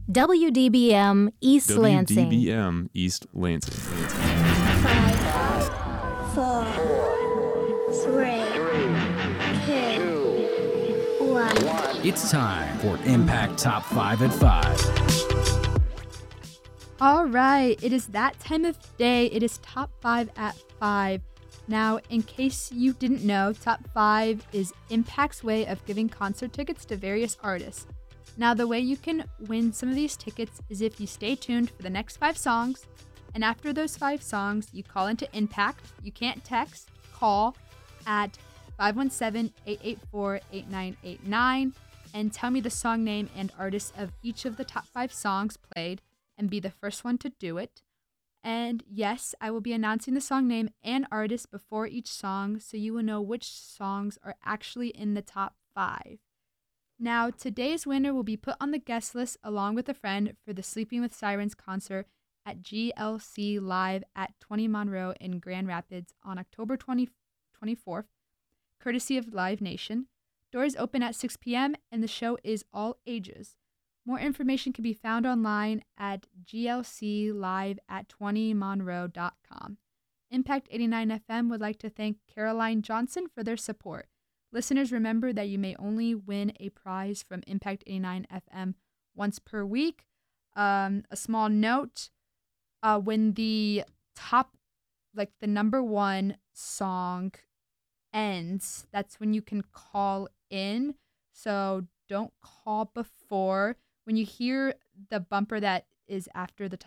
WDBM East Lansing. WDBM East Lansing. 5, 4, 3, 2, 1. It's time for Impact Top 5 at 5. All right, it is that time of day. It is Top 5 at 5. Now, in case you didn't know, Top 5 is Impact's way of giving concert tickets to various artists. Now, the way you can win some of these tickets is if you stay tuned for the next 5 songs, and after those 5 songs, you call into Impact. You can't text, call at 517-884-8989 and tell me the song name and artist of each of the top 5 songs played and be the first one to do it. And yes, I will be announcing the song name and artist before each song so you will know which songs are actually in the top 5. Now, today's winner will be put on the guest list along with a friend for the Sleeping with Sirens concert at GLC Live at 20 Monroe in Grand Rapids on October 24th, courtesy of Live Nation. Doors open at 6 p.m. and the show is all ages. More information can be found online at glclive@20monroe.com. Impact 89 FM would like to thank Caroline Johnson for their support. Listeners, remember that you may only win a prize from Impact 89 FM once per week. A small note, when the top, like the number 1 song ends, that's when you can call in. So don't call before. When you hear the bumper that is after the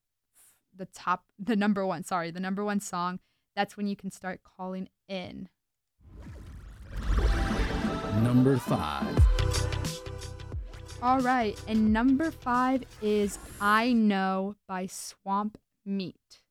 number 1 song, that's when you can start calling in. Number 5. All right, and number 5 is I Know by Swamp Meat.